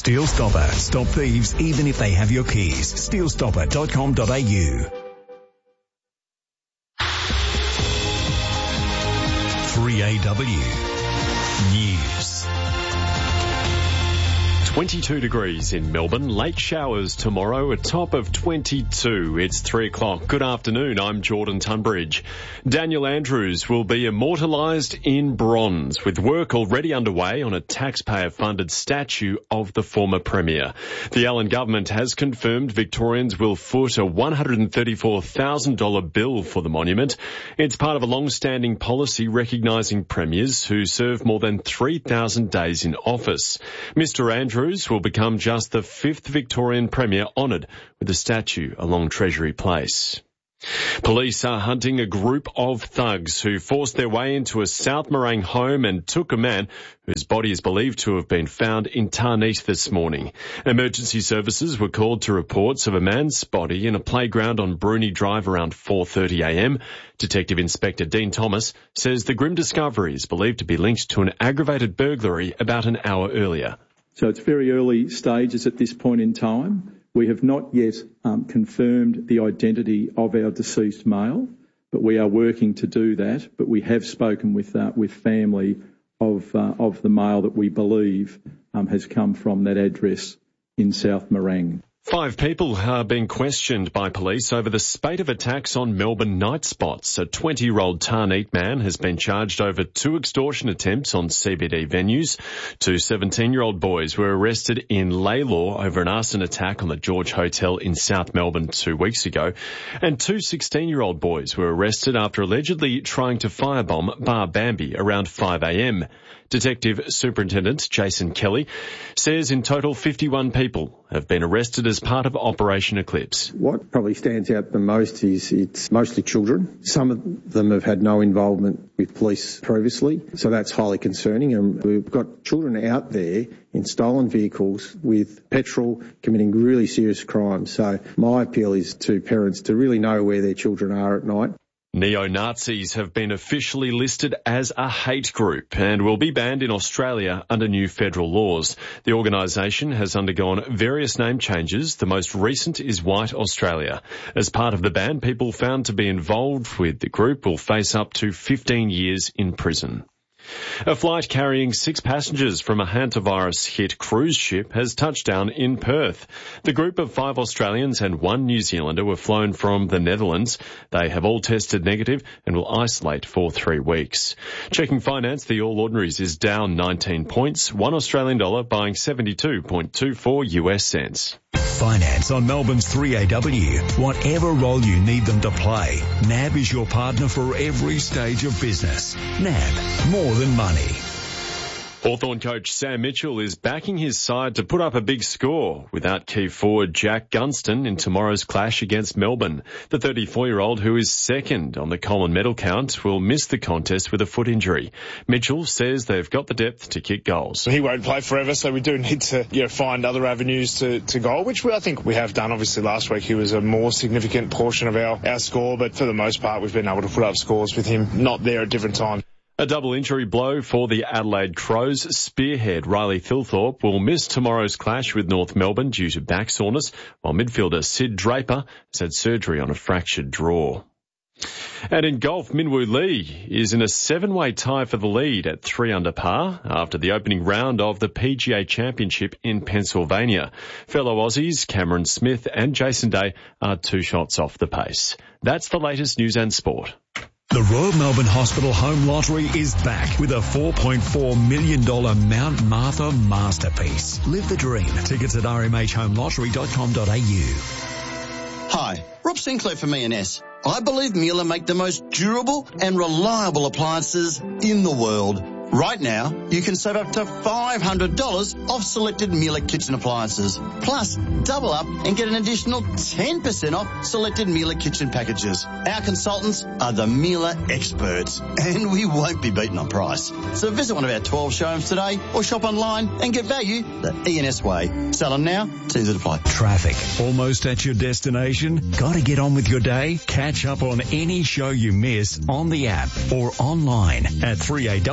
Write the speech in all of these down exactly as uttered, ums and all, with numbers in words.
Steel Stopper. Stop thieves even if they have your keys. steel stopper dot com dot a u. three A W News. twenty-two degrees in Melbourne. Late showers tomorrow, a top of twenty-two. It's three o'clock. Good afternoon. I'm Jordan Tunbridge. Daniel Andrews will be immortalised in bronze, with work already underway on a taxpayer-funded statue of the former Premier. The Allen government has confirmed Victorians will foot a one hundred thirty-four thousand dollars bill for the monument. It's part of a long-standing policy recognising premiers who serve more than three thousand days in office. Mister Andrews will become just the fifth Victorian Premier honoured with a statue along Treasury Place. Police are hunting a group of thugs who forced their way into a South Morang home and took a man whose body is believed to have been found in Tarneet this morning. Emergency services were called to reports of a man's body in a playground on Bruni Drive around four thirty a m. Detective Inspector Dean Thomas says the grim discovery is believed to be linked to an aggravated burglary about an hour earlier. So it's very early stages at this point in time. We have not yet um, confirmed the identity of our deceased male, but we are working to do that. But we have spoken with uh, with family of uh, of the male that we believe um, has come from that address in South Morang. Five people are being questioned by police over the spate of attacks on Melbourne night spots. A twenty-year-old Tarneet man has been charged over two extortion attempts on C B D venues. Two seventeen-year-old boys were arrested in Laylaw over an arson attack on the George Hotel in South Melbourne two weeks ago. And two sixteen-year-old boys were arrested after allegedly trying to firebomb Bar Bambi around five a m. Detective Superintendent Jason Kelly says in total fifty-one people have been arrested as part of Operation Eclipse. What probably stands out the most is it's mostly children. Some of them have had no involvement with police previously, so that's highly concerning. And we've got children out there in stolen vehicles with petrol committing really serious crimes. So my appeal is to parents to really know where their children are at night. Neo-Nazis have been officially listed as a hate group and will be banned in Australia under new federal laws. The organisation has undergone various name changes. The most recent is White Australia. As part of the ban, people found to be involved with the group will face up to fifteen years in prison. A flight carrying six passengers from a hantavirus-hit cruise ship has touched down in Perth. The group of five Australians and one New Zealander were flown from the Netherlands. They have all tested negative and will isolate for three weeks. Checking finance, the All Ordinaries is down nineteen points, one Australian dollar buying seventy-two point two four U S cents. Finance on Melbourne's three A W. Whatever role you need them to play, N A B is your partner for every stage of business. N A B, more than money. Hawthorn coach Sam Mitchell is backing his side to put up a big score without key forward Jack Gunston in tomorrow's clash against Melbourne. The thirty-four-year-old, who is second on the Coleman medal count, will miss the contest with a foot injury. Mitchell says they've got the depth to kick goals. He won't play forever, so we do need to you know, find other avenues to, to goal, which we, I think we have done. Obviously, last week he was a more significant portion of our, our score, but for the most part, we've been able to put up scores with him not there at different times. A double injury blow for the Adelaide Crows. Spearhead Riley Thilthorpe will miss tomorrow's clash with North Melbourne due to back soreness, while midfielder Sid Draper has had surgery on a fractured jaw. And in golf, Minwoo Lee is in a seven-way tie for the lead at three under par after the opening round of the P G A Championship in Pennsylvania. Fellow Aussies Cameron Smith and Jason Day are two shots off the pace. That's the latest news and sport. The Royal Melbourne Hospital Home Lottery is back with a four point four million dollars Mount Martha masterpiece. Live the dream. Tickets at r m h home lottery dot com dot a u. Hi, Rob Sinclair from E and S. I believe Miele make the most durable and reliable appliances in the world. Right now, you can save up to five hundred dollars off selected Miele kitchen appliances. Plus, double up and get an additional ten percent off selected Miele kitchen packages. Our consultants are the Miele experts, and we won't be beaten on price. So visit one of our twelve showrooms today or shop online and get value the E and S way. Sell them now, terms apply. Traffic. Almost at your destination? Got to get on with your day? Catch up on any show you miss on the app or online at three a w dot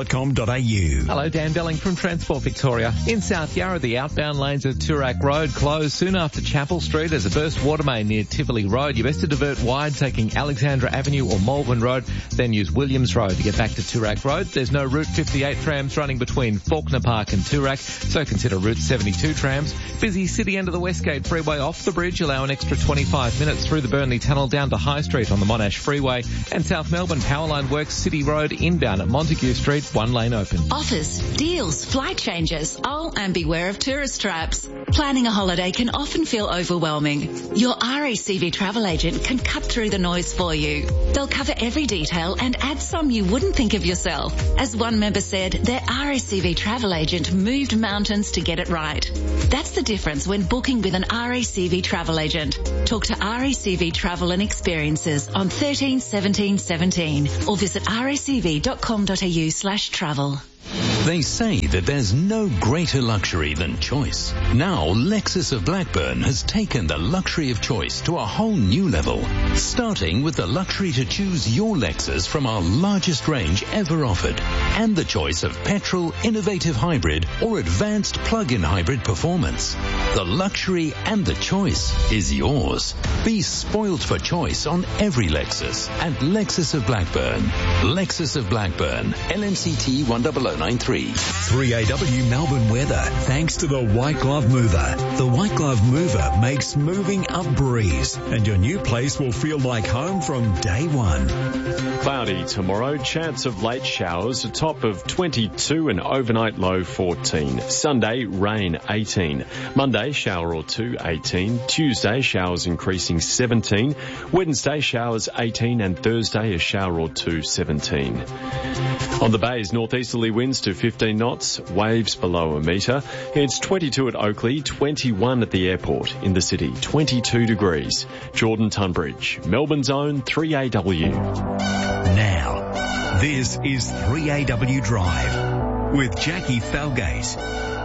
dot com dot a u. Hello, Dan Belling from Transport Victoria. In South Yarra, the outbound lanes of Toorak Road closed soon after Chapel Street as a burst water main near Tivoli Road. You're best to divert wide, taking Alexandra Avenue or Malvern Road, then use Williams Road to get back to Toorak Road. There's no Route fifty-eight trams running between Faulkner Park and Toorak, so consider Route seventy-two trams. Busy city end of the Westgate Freeway off the bridge, allow an extra twenty-five minutes through the Burnley Tunnel down to High Street on the Monash Freeway, and South Melbourne Powerline Works City Road inbound at Montague Street, one lane open. Offers, deals, flight changes. Oh, and beware of tourist traps. Planning a holiday can often feel overwhelming. Your R A C V travel agent can cut through the noise for you. They'll cover every detail and add some you wouldn't think of yourself. As one member said, their R A C V travel agent moved mountains to get it right. That's the difference when booking with an R A C V travel agent. Talk to R A C V Travel and Experiences on thirteen seventeen seventeen or visit r a c v dot com dot a u slash travel. They say that there's no greater luxury than choice. Now, Lexus of Blackburn has taken the luxury of choice to a whole new level, starting with the luxury to choose your Lexus from our largest range ever offered, and the choice of petrol, innovative hybrid, or advanced plug-in hybrid performance. The luxury and the choice is yours. Be spoiled for choice on every Lexus at Lexus of Blackburn. Lexus of Blackburn, L M C T one zero zero nine three. three A W Melbourne weather, thanks to the White Glove Mover. The White Glove Mover makes moving a breeze, and your new place will feel like home from day one. Cloudy tomorrow, chance of late showers, a top of twenty-two and overnight low fourteen. Sunday, rain eighteen. Monday, shower or two, eighteen. Tuesday, showers increasing seventeen. Wednesday, showers eighteen, and Thursday, a shower or two, seventeen. On the bays, northeasterly winds to fifteen knots, waves below a metre. It's twenty-two at Oakley, twenty-one at the airport. In the city, twenty-two degrees. Jordan Tunbridge, Melbourne's own three A W. Now, this is three A W Drive with Jackie Falgate.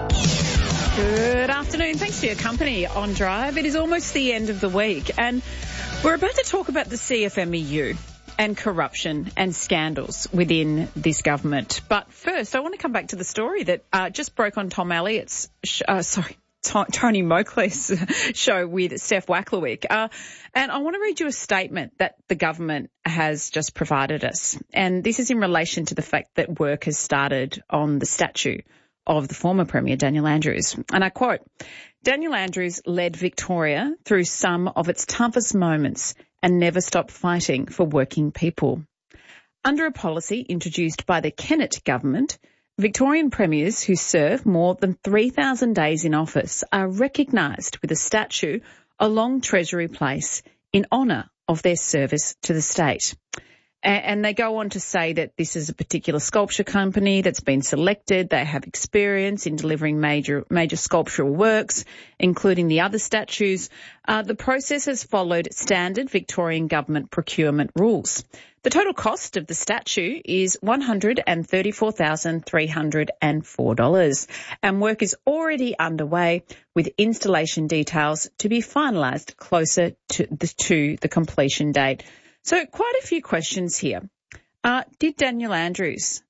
Good afternoon. Thanks for your company on Drive. It is almost the end of the week, and we're about to talk about the C F M E U and corruption and scandals within this government. But first, I want to come back to the story that uh, just broke on Tom Elliott's, sh- uh, sorry, T- Tony Mokley's show with Steph Wacklewick. Uh, and I want to read you a statement that the government has just provided us. And this is in relation to the fact that work has started on the statue of the former Premier, Daniel Andrews. And I quote, "Daniel Andrews led Victoria through some of its toughest moments and never stopped fighting for working people. Under a policy introduced by the Kennett government, Victorian premiers who serve more than three thousand days in office are recognised with a statue along Treasury Place in honour of their service to the state." And they go on to say that this is a particular sculpture company that's been selected. They have experience in delivering major major sculptural works, including the other statues. Uh, the process has followed standard Victorian government procurement rules. The total cost of the statue is one hundred thirty-four thousand three hundred four dollars, and work is already underway with installation details to be finalised closer to the, to the completion date. So quite a few questions here. Uh, did Daniel Andrews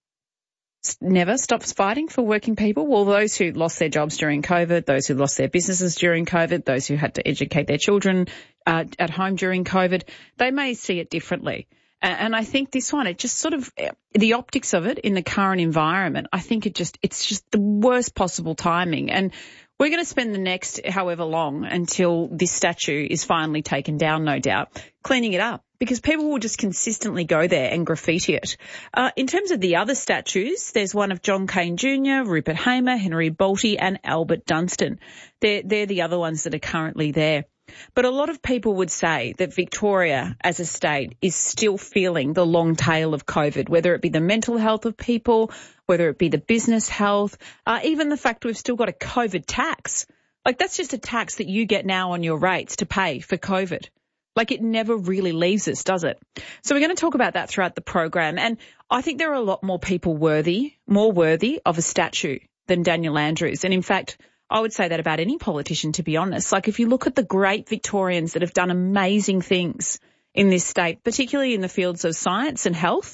never stop fighting for working people? Well, those who lost their jobs during COVID, those who lost their businesses during COVID, those who had to educate their children uh, at home during COVID, they may see it differently. And I think this one, it just sort of, the optics of it in the current environment, I think it just, it's just the worst possible timing. And we're going to spend the next however long until this statue is finally taken down, no doubt, cleaning it up, because people will just consistently go there and graffiti it. Uh, in terms of the other statues, there's one of John Cain Junior, Rupert Hamer, Henry Bolte and Albert Dunstan. They're, they're the other ones that are currently there. But a lot of people would say that Victoria as a state is still feeling the long tail of COVID, whether it be the mental health of people, whether it be the business health, uh, even the fact we've still got a COVID tax. Like, that's just a tax that you get now on your rates to pay for COVID. Like, it never really leaves us, does it? So we're going to talk about that throughout the program. And I think there are a lot more people worthy, more worthy of a statue than Daniel Andrews. And in fact, I would say that about any politician, to be honest. Like, if you look at the great Victorians that have done amazing things in this state, particularly in the fields of science and health,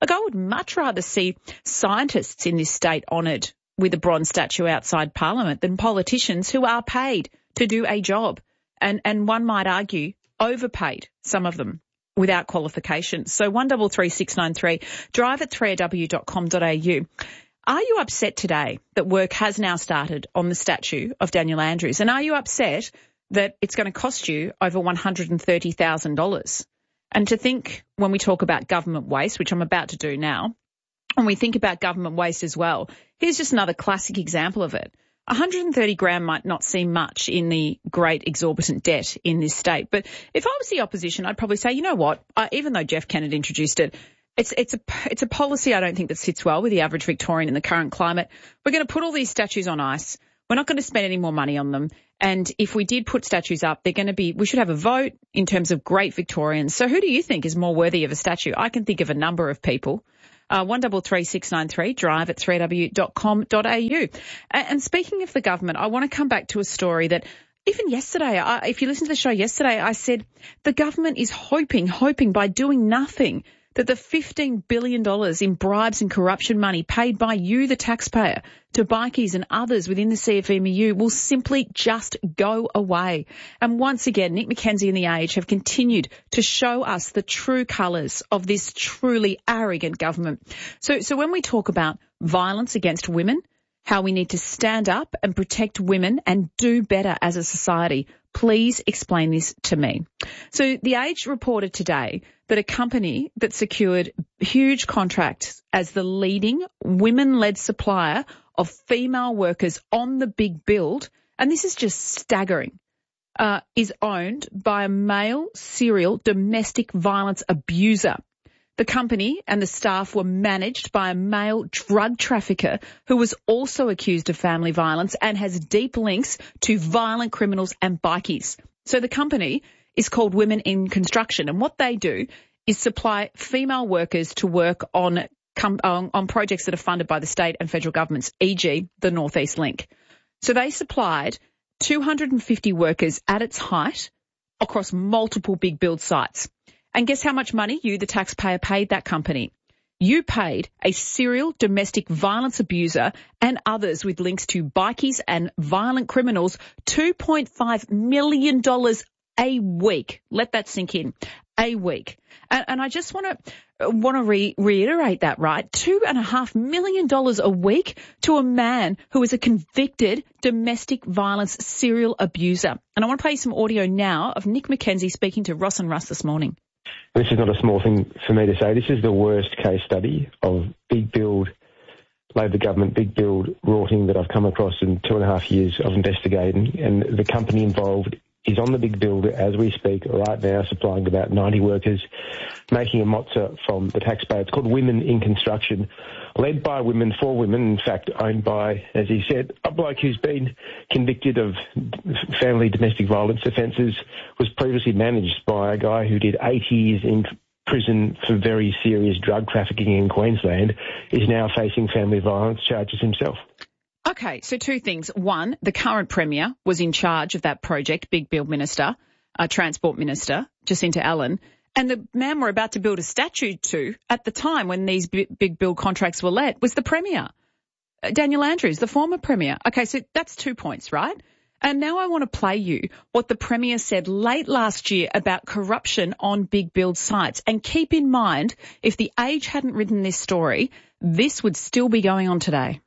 Like, I would much rather see scientists in this state honoured with a bronze statue outside Parliament than politicians who are paid to do a job. And, and one might argue overpaid, some of them, without qualifications. So one double three six nine three, drive at three a w dot com dot a u. Are you upset today that work has now started on the statue of Daniel Andrews? And are you upset that it's going to cost you over one hundred thirty thousand dollars? And to think, when we talk about government waste, which I'm about to do now, and we think about government waste as well, here's just another classic example of it. one hundred thirty grand might not seem much in the great exorbitant debt in this state. But if I was the opposition, I'd probably say, you know what, uh, even though Jeff Kennett introduced it, it's, it's, a, it's a policy I don't think that sits well with the average Victorian in the current climate. We're going to put all these statues on ice. We're not going to spend any more money on them. And if we did put statues up, they're going to be, we should have a vote in terms of great Victorians. So who do you think is more worthy of a statue? I can think of a number of people. Uh, one double three six nine three, drive at three a w dot com dot a u. And, and speaking of the government, I want to come back to a story that even yesterday, I, if you listened to the show yesterday, I said the government is hoping, hoping by doing nothing that the fifteen billion dollars in bribes and corruption money paid by you, the taxpayer, to bikies and others within the C F M E U will simply just go away. And once again, Nick McKenzie and The Age have continued to show us the true colours of this truly arrogant government. So, so when we talk about violence against women, how we need to stand up and protect women and do better as a society, please explain this to me. So The Age reported today that a company that secured huge contracts as the leading women-led supplier of female workers on the big build, and this is just staggering, uh, is owned by a male serial domestic violence abuser. The company and the staff were managed by a male drug trafficker who was also accused of family violence and has deep links to violent criminals and bikies. So the company is called Women in Construction, and what they do is supply female workers to work on, on, on projects that are funded by the state and federal governments, for example the North East Link. So they supplied two hundred fifty workers at its height across multiple big build sites. And guess how much money you, the taxpayer, paid that company? You paid a serial domestic violence abuser and others with links to bikies and violent criminals two point five million dollars a week. Let that sink in. A week. And, and I just want to want to re- reiterate that, right? Two and a half million dollars a week to a man who is a convicted domestic violence serial abuser. And I want to play you some audio now of Nick McKenzie speaking to Ross and Russ this morning. This is not a small thing for me to say. This is the worst case study of big build, Labor government, big build rorting that I've come across in two and a half years of investigating. And the company involved is on the big build as we speak right now, supplying about ninety workers, making a mozza from the taxpayer. It's called Women in Construction, led by women for women, in fact owned by, as he said, a bloke who's been convicted of family domestic violence offences, was previously managed by a guy who did eight years in prison for very serious drug trafficking in Queensland, is now facing family violence charges himself. Okay, so two things. One, the current Premier was in charge of that project, Big Build Minister, uh, Transport Minister, Jacinta Allen, and the man we're about to build a statue to at the time when these b- big build contracts were let was the Premier, uh, Daniel Andrews, the former Premier. Okay, so that's two points, right? And now I want to play you what the Premier said late last year about corruption on big build sites. And keep in mind, if The Age hadn't written this story, this would still be going on today.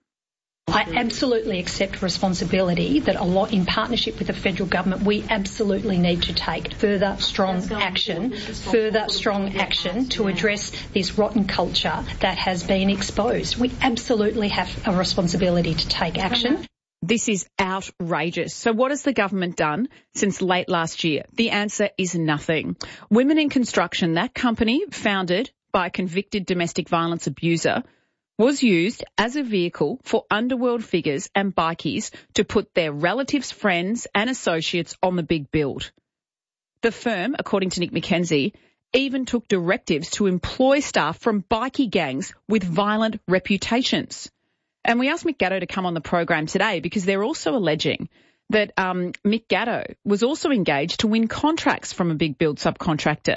I absolutely accept responsibility that a lot in partnership with the federal government we absolutely need to take further strong action, further strong action to address this rotten culture that has been exposed. We absolutely have a responsibility to take action. This is outrageous. So what has the government done since late last year? The answer is nothing. Women in Construction, that company founded by a convicted domestic violence abuser, was used as a vehicle for underworld figures and bikies to put their relatives, friends and associates on the big build. The firm, according to Nick McKenzie, even took directives to employ staff from bikie gangs with violent reputations. And we asked Mick Gatto to come on the program today because they're also alleging that um, Mick Gatto was also engaged to win contracts from a big build subcontractor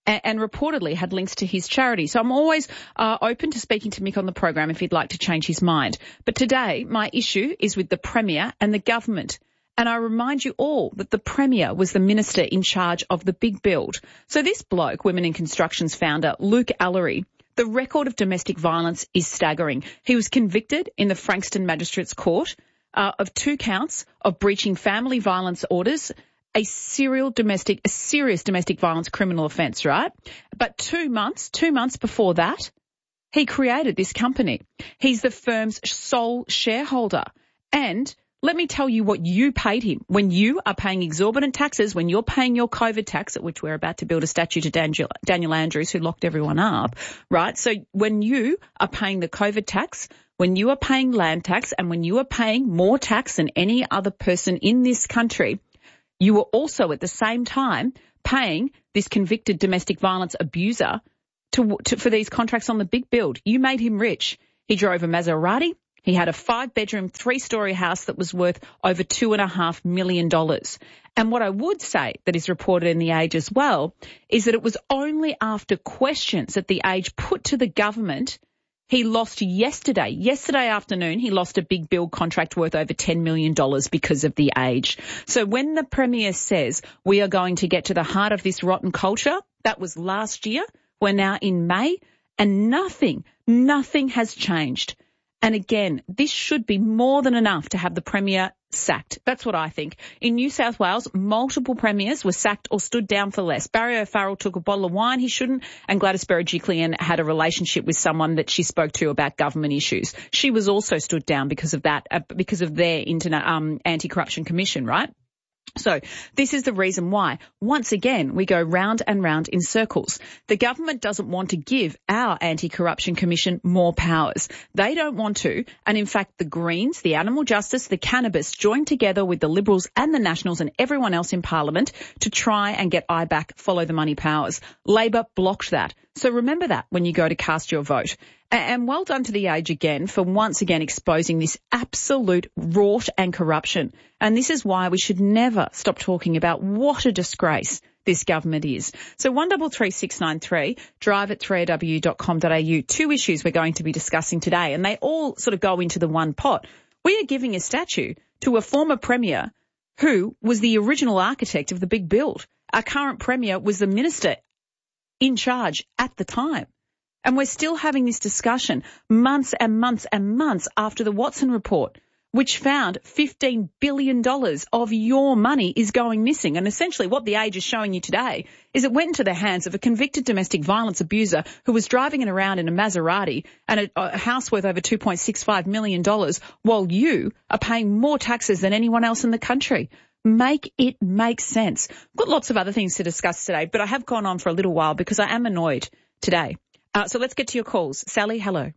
and, and reportedly had links to his charity. So I'm always uh, open to speaking to Mick on the program if he'd like to change his mind. But today, my issue is with the Premier and the government. And I remind you all that the Premier was the minister in charge of the big build. So this bloke, Women in Construction's founder, Luke Allery, the record of domestic violence is staggering. He was convicted in the Frankston Magistrates Court uh, of two counts of breaching family violence orders, a serial domestic, a serious domestic violence criminal offence, right? But two months, two months before that, he created this company. He's the firm's sole shareholder. And let me tell you what you paid him. When you are paying exorbitant taxes, when you're paying your COVID tax, at which we're about to build a statue to Daniel, Daniel Andrews, who locked everyone up, right? So when you are paying the COVID tax, when you are paying land tax, and when you are paying more tax than any other person in this country, you were also at the same time paying this convicted domestic violence abuser to, to for these contracts on the big build. You made him rich. He drove a Maserati. He had a five-bedroom, three-storey house that was worth over two and a half million dollars. And what I would say that is reported in The Age as well is that it was only after questions that The Age put to the government, he lost yesterday, yesterday afternoon, he lost a big build contract worth over ten million dollars because of The Age. So when the Premier says we are going to get to the heart of this rotten culture, that was last year, we're now in May, and nothing, nothing has changed. And again, this should be more than enough to have the Premier sacked. That's what I think. In New South Wales, multiple premiers were sacked or stood down for less. Barry O'Farrell took a bottle of wine he shouldn't, and Gladys Berejiklian had a relationship with someone that she spoke to about government issues. She was also stood down because of that, uh, because of their internet, um, anti-corruption commission, right? So this is the reason why, once again, we go round and round in circles. The government doesn't want to give our Anti-Corruption Commission more powers. They don't want to. And in fact, the Greens, the Animal Justice, the Cannabis joined together with the Liberals and the Nationals and everyone else in Parliament to try and get I B A C follow the money powers. Labor blocked that. So remember that when you go to cast your vote. And well done to The Age again for once again exposing this absolute rot and corruption. And this is why we should never stop talking about what a disgrace this government is. So one double three six nine three, drive at three a w dot com dot a u. Two issues we're going to be discussing today, and they all sort of go into the one pot. We are giving a statue to a former Premier who was the original architect of the big build. Our current Premier was the minister in charge at the time. And we're still having this discussion months and months and months after the Watson report, which found fifteen billion dollars of your money is going missing. And essentially what The Age is showing you today is it went into the hands of a convicted domestic violence abuser who was driving it around in a Maserati and a, a house worth over two point six five million dollars, while you are paying more taxes than anyone else in the country. Make it make sense. I've got lots of other things to discuss today, but I have gone on for a little while because I am annoyed today. Uh, so let's get to your calls. Sally, hello.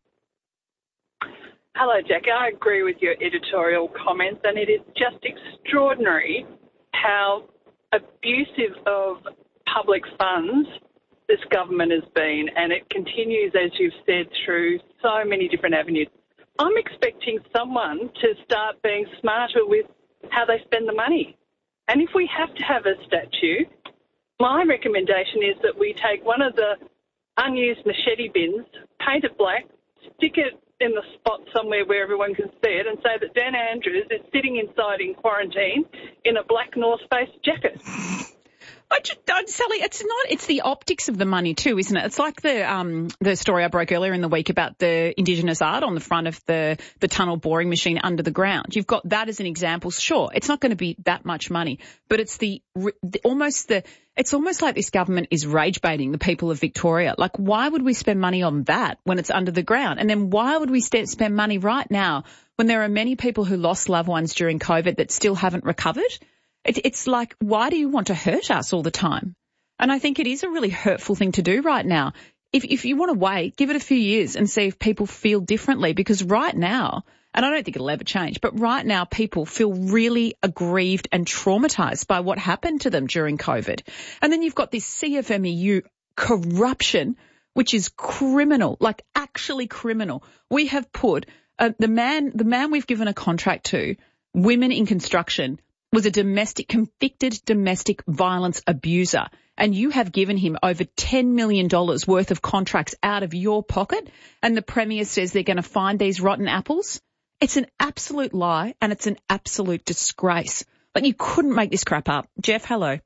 Hello, Jackie. I agree with your editorial comments, and it is just extraordinary how abusive of public funds this government has been, and it continues, as you've said, through so many different avenues. I'm expecting someone to start being smarter with how they spend the money. And if we have to have a statue, my recommendation is that we take one of the unused machete bins, paint it black, stick it in the spot somewhere where everyone can see it, and say that Dan Andrews is sitting inside in quarantine in a black North Face jacket. I just, uh, Sally, it's not, it's the optics of the money too, isn't it? It's like the, um, the story I broke earlier in the week about the Indigenous art on the front of the, the tunnel boring machine under the ground. You've got that as an example. Sure, it's not going to be that much money, but it's the, the almost the, it's almost like this government is rage baiting the people of Victoria. Like, why would we spend money on that when it's under the ground? And then why would we st- spend money right now when there are many people who lost loved ones during COVID that still haven't recovered? It, it's like, why do you want to hurt us all the time? And I think it is a really hurtful thing to do right now. If, if you want to wait, give it a few years and see if people feel differently, because right now, and I don't think it'll ever change, but right now people feel really aggrieved and traumatised by what happened to them during COVID. And then you've got this C F M E U corruption, which is criminal, like actually criminal. We have put uh, the man, the man we've given a contract to, Women in Construction, was a domestic, convicted domestic violence abuser. and you have given him over ten million dollars worth of contracts out of your pocket, and the Premier says they're going to find these rotten apples? It's an absolute lie, and it's an absolute disgrace. Like, you couldn't make this crap up. Jeff, hello.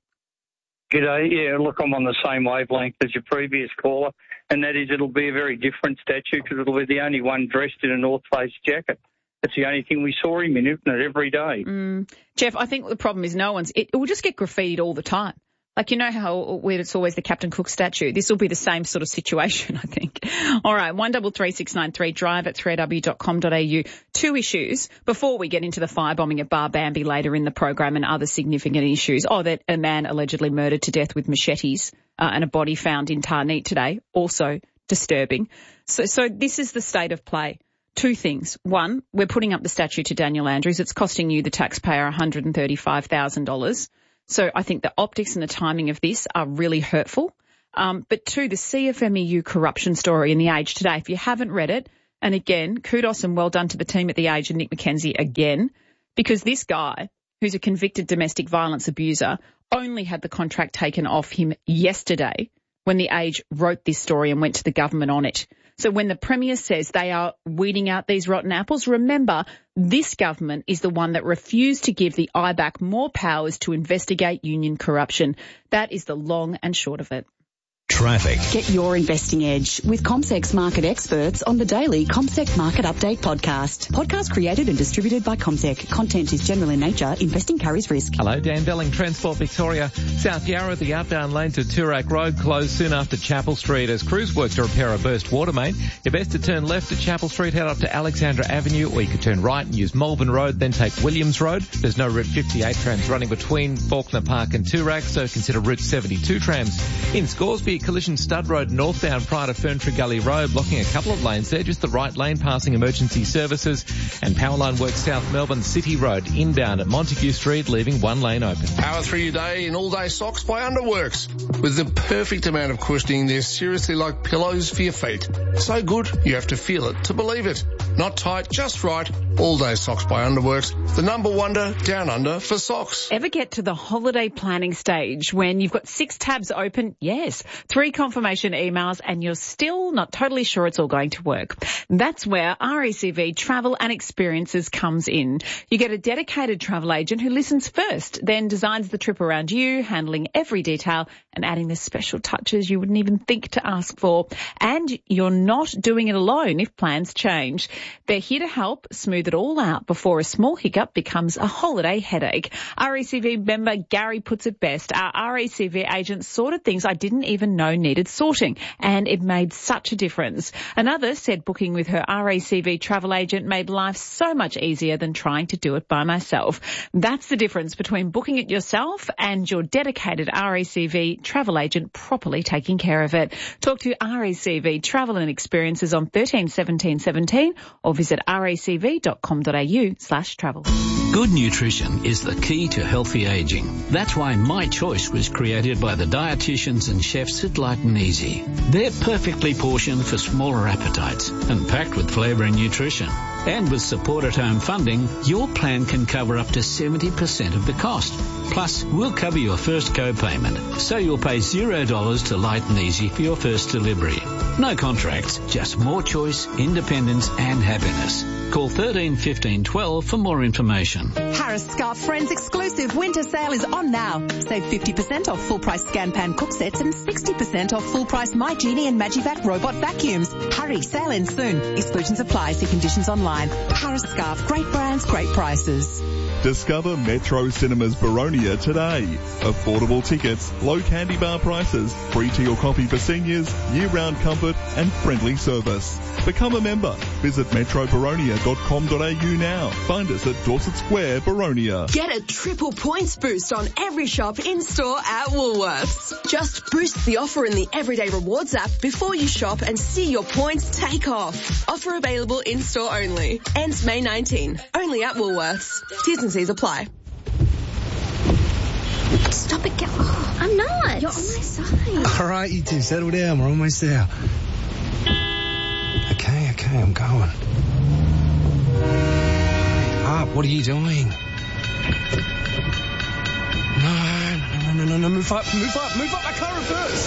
G'day. Yeah, look, I'm on the same wavelength as your previous caller, and that is it'll be a very different statue because it'll be the only one dressed in a North Face jacket. That's the only thing we saw him in, isn't it, every day? Mm. Jeff, I think the problem is no one's... It, it will just get graffitied all the time. Like, you know how where it's always the Captain Cook statue? This will be the same sort of situation, I think. All right, one double three six nine three, drive at three r w dot com dot a u. Two issues before we get into the firebombing at Bar Bambi later in the program and other significant issues. Oh, that a man allegedly murdered to death with machetes uh, and a body found in Tarneet today. Also disturbing. So, so this is the state of play. Two things. One, we're putting up the statue to Daniel Andrews. It's costing you, the taxpayer, one hundred thirty-five thousand dollars. So I think the optics and the timing of this are really hurtful. Um, but two, the C F M E U corruption story in The Age today. If you haven't read it, and again, kudos and well done to the team at The Age and Nick McKenzie again, because this guy, who's a convicted domestic violence abuser, only had the contract taken off him yesterday when The Age wrote this story and went to the government on it. So when the Premier says they are weeding out these rotten apples, remember, this government is the one that refused to give the I B A C more powers to investigate union corruption. That is the long and short of it. Traffic. Get your investing edge with CommSec's market experts on the daily CommSec Market Update podcast. Podcast created and distributed by CommSec. Content is general in nature. Investing carries risk. Hello, Dan Belling, Transport Victoria. South Yarra, the outbound lane to Toorak Road closed soon after Chapel Street as crews work to repair a burst water main. You're best to turn left at Chapel Street, head up to Alexandra Avenue, or you could turn right and use Malvern Road, then take Williams Road. There's no Route fifty-eight trams running between Faulkner Park and Toorak, so consider Route seventy-two trams. In Scoresby, collision Stud Road northbound prior to Ferntree Gully Road, blocking a couple of lanes there, just the right lane passing emergency services. And Powerline works South Melbourne City Road inbound at Montague Street, leaving one lane open. Power through your day in all-day socks by Underworks. With the perfect amount of cushioning, they're seriously like pillows for your feet. So good, you have to feel it to believe it. Not tight, just right. All-day socks by Underworks. The number wonder down under for socks. Ever get to the holiday planning stage when you've got six tabs open? Yes. Three confirmation emails and you're still not totally sure it's all going to work. That's where R A C V Travel and Experiences comes in. You get a dedicated travel agent who listens first, then designs the trip around you, handling every detail and adding the special touches you wouldn't even think to ask for. And you're not doing it alone if plans change. They're here to help smooth it all out before a small hiccup becomes a holiday headache. R A C V member Gary puts it best. Our R A C V agent sorted things I didn't even know needed sorting, and it made such a difference. Another said booking with her R A C V travel agent made life so much easier than trying to do it by myself. That's the difference between booking it yourself and your dedicated R A C V travel agent properly taking care of it. Talk to R A C V Travel and Experiences on thirteen seventeen seventeen or visit racv.com.au slash travel. Good nutrition is the key to healthy aging. That's why My Choice was created by the dietitians and chefs at Light and Easy. They're perfectly portioned for smaller appetites and packed with flavour and nutrition. And with support at home funding, your plan can cover up to seventy percent of the cost. Plus, we'll cover your first co-payment, so you'll pay zero dollars to Light and Easy for your first delivery. No contracts, just more choice, independence and happiness. Call thirteen fifteen twelve for more information. Harris Scarf Friends exclusive winter sale is on now. Save fifty percent off full price Scan Pan cook sets and sixty percent off full price My Genie and Magivac robot vacuums. Hurry, sale ends soon. Exclusions apply. See conditions online. Harris Scarf, great brands, great prices. Discover Metro Cinemas Baronia today. Affordable tickets, low candy bar prices, free tea or coffee for seniors, year-round comfort and friendly service. Become a member. Visit metro baronia dot com dot a u now. Find us at Dorset Square, Baronia. Get a triple points boost on every shop in-store at Woolworths. Just boost the offer in the Everyday Rewards app before you shop and see your points take off. Offer available in-store only. Ends May nineteenth. Only at Woolworths. T's and C's apply. Stop it, get oh, I'm not. You're on my side. All right, you two, settle down. We're almost there. Okay, okay, I'm going. Hurry up, what are you doing? No, no, no, no, no, no, move up, move up, move up, I can't reverse.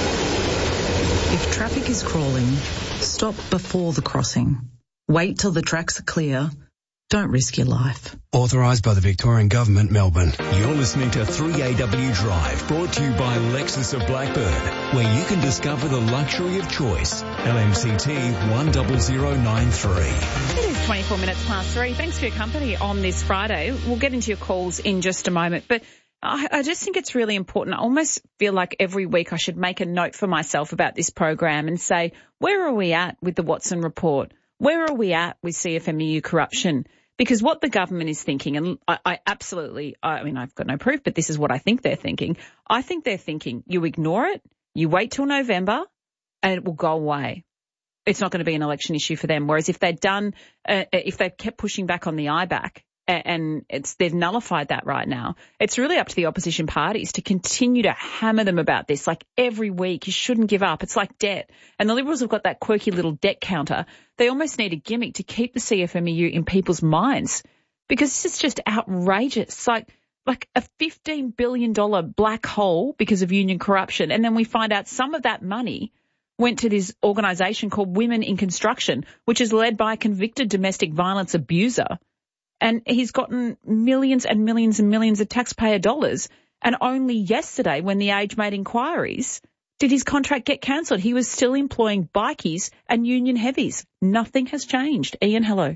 If traffic is crawling, stop before the crossing. Wait till the tracks are clear. Don't risk your life. Authorised by the Victorian Government, Melbourne. You're listening to three A W Drive, brought to you by Lexus of Blackburn, where you can discover the luxury of choice. L M C T one zero zero nine three. It is twenty-four minutes past three. Thanks for your company on this Friday. We'll get into your calls in just a moment, but I, I just think it's really important. I almost feel like every week I should make a note for myself about this program and say, where are we at with the Watson report? Where are we at with C F M E U corruption? Because what the government is thinking, and I, I absolutely, I mean, I've got no proof, but this is what I think they're thinking. I think they're thinking you ignore it, you wait till November, and it will go away. It's not going to be an election issue for them. Whereas if they'd done, uh, if they've kept pushing back on the I BAC, and it's they've nullified that right now, it's really up to the opposition parties to continue to hammer them about this. Like every week, you shouldn't give up. It's like debt. And the Liberals have got that quirky little debt counter. They almost need a gimmick to keep the C F M E U in people's minds, because this is just outrageous. Like, like a fifteen billion dollars black hole because of union corruption. And then we find out some of that money went to this organisation called Women in Construction, which is led by a convicted domestic violence abuser. And he's gotten millions and millions and millions of taxpayer dollars. And only yesterday, when the Age made inquiries, did his contract get cancelled. He was still employing bikies and union heavies. Nothing has changed. Ian, hello.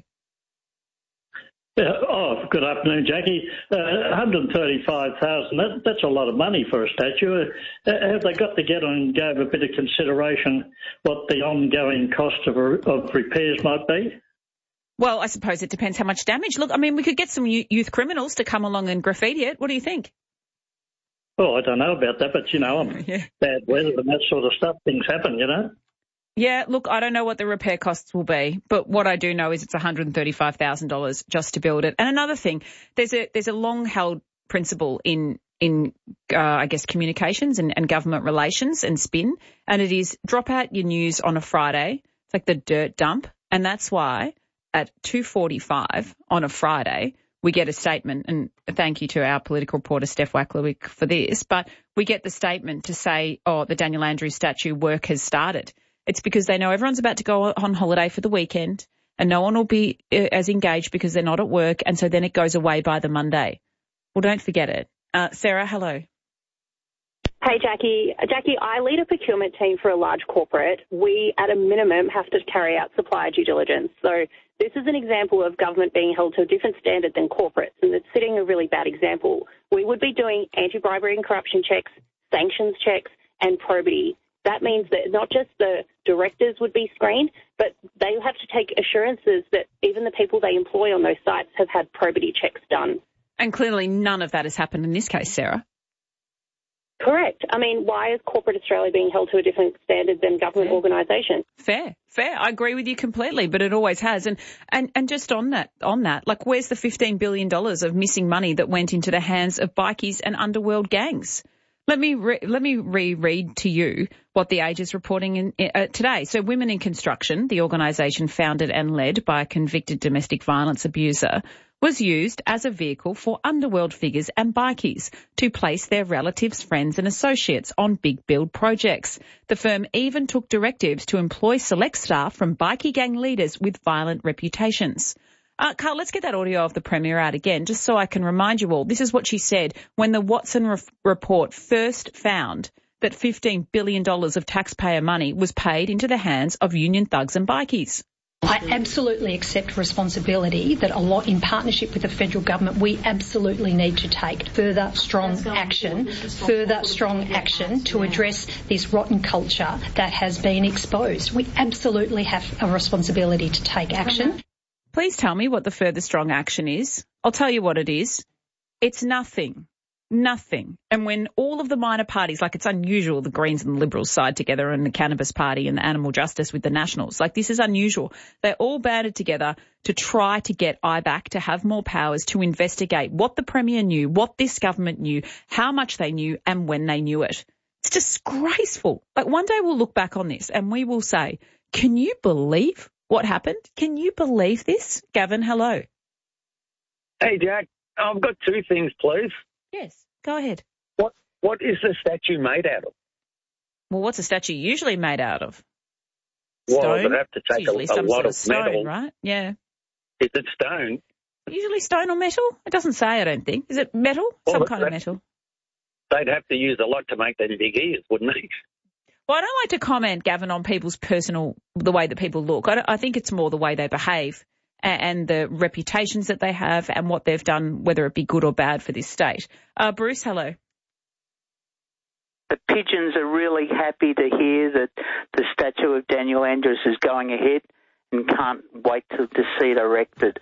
Yeah, oh, good afternoon, Jackie. Uh, one hundred thirty-five thousand dollars, that, that's a lot of money for a statue. Uh, have they got together and gave a bit of consideration what the ongoing cost of, of repairs might be? Well, I suppose it depends how much damage. Look, I mean, we could get some youth criminals to come along and graffiti it. What do you think? Oh, I don't know about that, but, you know, I'm yeah. bad weather and that sort of stuff, things happen, you know. Yeah, look, I don't know what the repair costs will be, but what I do know is it's one hundred thirty-five thousand dollars just to build it. And another thing, there's a there's a long-held principle in, in uh, I guess, communications and, and government relations and spin, and it is drop out your news on a Friday. It's like the dirt dump, and that's why at two forty-five on a Friday, we get a statement, and thank you to our political reporter, Steph Wacklerwick, for this, but we get the statement to say, oh, the Daniel Andrews statue work has started. It's because they know everyone's about to go on holiday for the weekend and no one will be as engaged because they're not at work, and so then it goes away by the Monday. Well, don't forget it. Uh, Sarah, hello. Hey, Jackie. Jackie, I lead a procurement team for a large corporate. We, at a minimum, have to carry out supplier due diligence. So this is an example of government being held to a different standard than corporates, and it's setting a really bad example. We would be doing anti-bribery and corruption checks, sanctions checks, and probity. That means that not just the directors would be screened, but they have to take assurances that even the people they employ on those sites have had probity checks done. And clearly none of that has happened in this case, Sarah. Correct. I mean, why is corporate Australia being held to a different standard than government organisations? Fair, fair. I agree with you completely, but it always has. And, and, and just on that, on that, like, where's the fifteen billion dollars of missing money that went into the hands of bikies and underworld gangs? Let me re- let me reread to you what The Age is reporting in, uh, today. So Women in Construction, the organisation founded and led by a convicted domestic violence abuser, was used as a vehicle for underworld figures and bikies to place their relatives, friends and associates on big build projects. The firm even took directives to employ select staff from bikie gang leaders with violent reputations. Uh, Carl, let's get that audio of the Premier out again, just so I can remind you all. This is what she said when the Watson re- report first found that fifteen billion dollars of taxpayer money was paid into the hands of union thugs and bikies. I absolutely accept responsibility that a lot in partnership with the federal government, we absolutely need to take further strong action, further strong action to address this rotten culture that has been exposed. We absolutely have a responsibility to take action. Please tell me what the further strong action is. I'll tell you what it is. It's nothing. Nothing. And when all of the minor parties, like it's unusual, the Greens and the Liberals side together and the Cannabis Party and the Animal Justice with the Nationals, like this is unusual. They're all banded together to try to get I BAC to have more powers to investigate what the Premier knew, what this government knew, how much they knew and when they knew it. It's disgraceful. Like one day we'll look back on this and we will say, can you believe what happened? Can you believe this? Gavin, hello. Hey, Jack. I've got two things, please. Yes, go ahead. What What is the statue made out of? Well, what's a statue usually made out of? Well, Stone? it'd have to It's take a, usually a some lot sort of of stone, metal. right? Yeah. Is it stone? Usually stone or metal? It doesn't say, I don't think. Is it metal? Well, Some that- kind of that- metal. They'd have to use a lot to make them big ears, wouldn't they? Well, I don't like to comment, Gavin, on people's personal, the way that people look. I, don't- I think it's more the way they behave and, and the reputations that they have and what they've done, whether it be good or bad for this state. Uh, Bruce, hello. The pigeons are really happy to hear that the statue of Daniel Andrews is going ahead and can't wait to, to see it erected.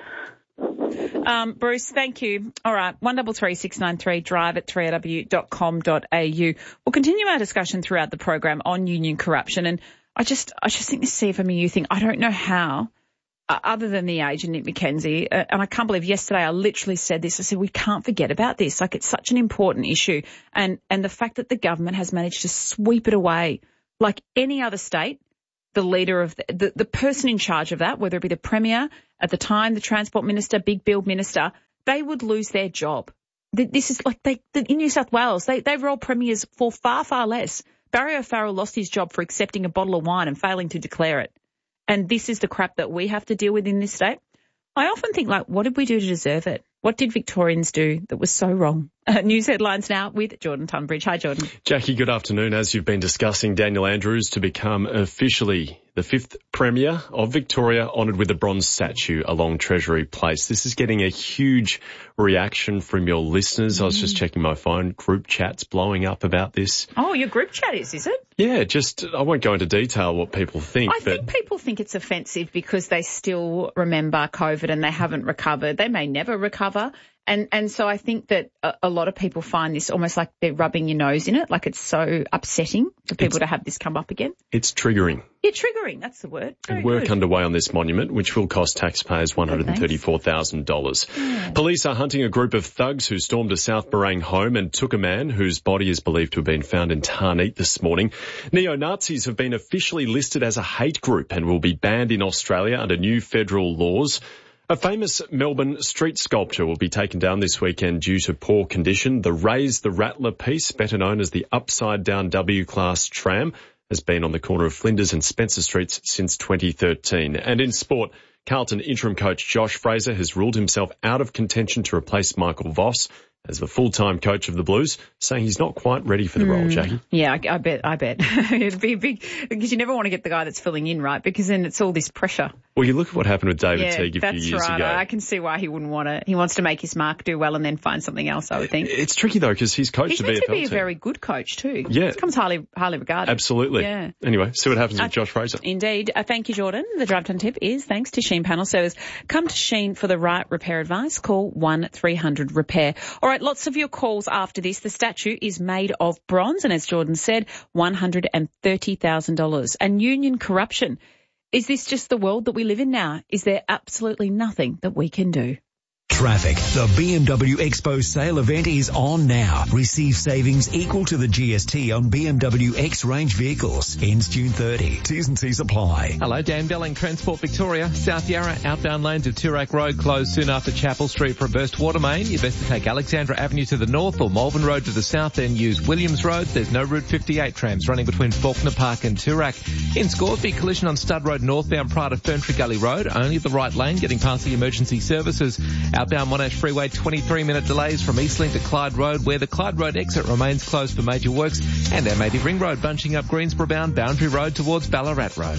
Um, Bruce, thank you. All right, one double three six nine three, drive at three a w dot com dot a u. We'll continue our discussion throughout the program on union corruption, and I just, I just think this C F M E U thing. I don't know how, uh, other than the age and Nick McKenzie, uh, and I can't believe yesterday I literally said this. I said we can't forget about this. Like it's such an important issue, and and the fact that the government has managed to sweep it away, like any other state. The leader of the, the, the person in charge of that, whether it be the Premier, at the time, the Transport Minister, Big Bill Minister, they would lose their job. This is like they, in New South Wales, they, they roll premiers for far, far less. Barry O'Farrell lost his job for accepting a bottle of wine and failing to declare it. And this is the crap that we have to deal with in this state. I often think, like, what did we do to deserve it? What did Victorians do that was so wrong? Uh, news headlines now with Jordan Tunbridge. Hi, Jordan. Jackie, good afternoon. As you've been discussing, Daniel Andrews to become officially the fifth Premier of Victoria, honoured with a bronze statue along Treasury Place. This is getting a huge reaction from your listeners. Mm. I was just checking my phone. Group chats blowing up about this. Oh, your group chat is, is it? Yeah, just, I won't go into detail what people think. I but think people think it's offensive because they still remember COVID and they haven't recovered. They may never recover. And and so I think that a, a lot of people find this almost like they're rubbing your nose in it, like it's so upsetting for people it's, to have this come up again. It's triggering. Yeah, triggering, that's the word. Very and work good. underway on this monument, which will cost taxpayers one hundred thirty-four thousand dollars. Yeah. Police are hunting a group of thugs who stormed a South Morang home and took a man whose body is believed to have been found in Tarneet this morning. Neo-Nazis have been officially listed as a hate group and will be banned in Australia under new federal laws. A famous Melbourne street sculpture will be taken down this weekend due to poor condition. The Raise the Rattler piece, better known as the upside-down W-Class tram, has been on the corner of Flinders and Spencer Streets since twenty thirteen. And in sport, Carlton interim coach Josh Fraser has ruled himself out of contention to replace Michael Voss as the full-time coach of the Blues, saying he's not quite ready for the mm. role, Jackie. Yeah, I, I bet, I bet. It'd be big, because you never want to get the guy that's filling in, right? Because then it's all this pressure. Well, you look at what happened with David yeah, Teague a few years right. ago. I can see why he wouldn't want to. He wants to make his mark, do well, and then find something else, I would think. It's tricky, though, because he's coached he's the B F L He's meant to be a team. very good coach, too. Yeah. He becomes highly, highly regarded. Absolutely. Yeah. Anyway, see what happens uh, with Josh Fraser. Indeed. Uh, thank you, Jordan. The Drive Time tip is thanks to Sheen Panel Service. Come to Sheen for the right repair advice. Call one three hundred repair. All right, lots of your calls after this. The statue is made of bronze and, as Jordan said, one hundred thirty thousand dollars. And union corruption. Is this just the world that we live in now? Is there absolutely nothing that we can do? Traffic. The B M W Expo sale event is on now. Receive savings equal to the G S T on B M W X-Range vehicles. Ends June thirtieth. T's and C's apply. Hello, Dan Belling, Transport Victoria. South Yarra, outbound lanes of Toorak Road closed soon after Chapel Street for a burst water main. You're best to take Alexandra Avenue to the north or Malvern Road to the south, then use Williams Road. There's no Route fifty-eight trams running between Faulkner Park and Toorak. In Scoresby, collision on Stud Road northbound prior to Ferntree Gully Road. Only the right lane getting past the emergency services. Outbound Monash Freeway, twenty-three minute delays from Eastlink to Clyde Road, where the Clyde Road exit remains closed for major works. And M eighty Ring Road bunching up Greensboro bound Boundary Road towards Ballarat Road.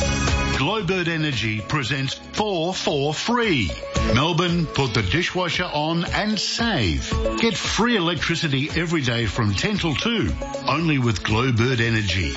Glowbird Energy presents four for free. Melbourne, put the dishwasher on and save. Get free electricity every day from ten till two, only with Glowbird Energy.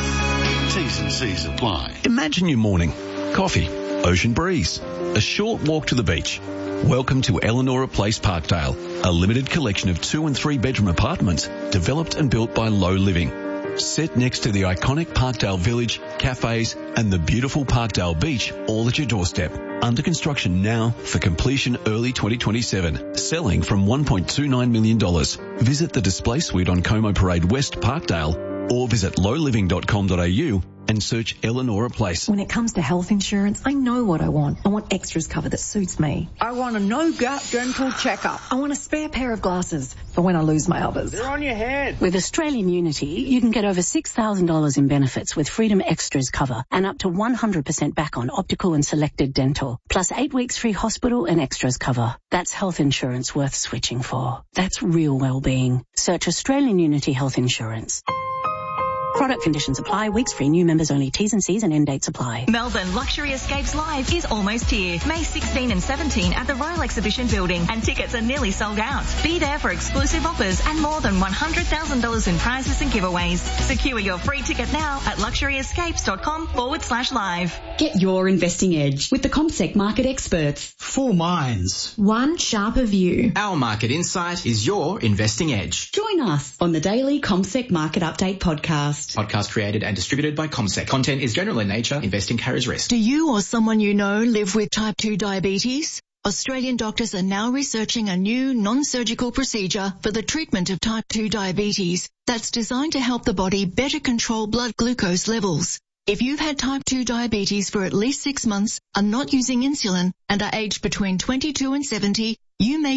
T's and C's apply. Imagine your morning. Coffee, ocean breeze, a short walk to the beach. Welcome to Eleanora Place Parkdale, a limited collection of two and three bedroom apartments developed and built by Low Living. Set next to the iconic Parkdale Village, cafes and the beautiful Parkdale Beach all at your doorstep. Under construction now for completion early twenty twenty-seven. Selling from one point two nine million dollars. Visit the display suite on Como Parade West Parkdale or visit low living dot com dot a u and search Eleanor Place. When it comes to health insurance, I know what I want. I want extras cover that suits me. I want a no-gut dental checkup. I want a spare pair of glasses for when I lose my others. They're on your head. With Australian Unity, you can get over six thousand dollars in benefits with Freedom Extras cover and up to one hundred percent back on optical and selected dental, plus eight weeks free hospital and extras cover. That's health insurance worth switching for. That's real well-being. Search Australian Unity Health Insurance. Product conditions apply. Weeks free. New members only. T's and C's and end dates apply. Melbourne Luxury Escapes Live is almost here. May sixteenth and seventeenth at the Royal Exhibition Building, and tickets are nearly sold out. Be there for exclusive offers and more than one hundred thousand dollars in prizes and giveaways. Secure your free ticket now at luxuryescapes.com forward slash live. Get your investing edge with the CommSec market experts. Four minds. One sharper view. Our market insight is your investing edge. Join us on the daily CommSec Market Update podcast. Podcast created and distributed by CommSec. Content is general in nature. Investing carries risk. Do you or someone you know live with type two diabetes? Australian doctors are now researching a new non-surgical procedure for the treatment of type two diabetes that's designed to help the body better control blood glucose levels. If you've had type two diabetes for at least six months, are not using insulin, and are aged between twenty-two and seventy, you may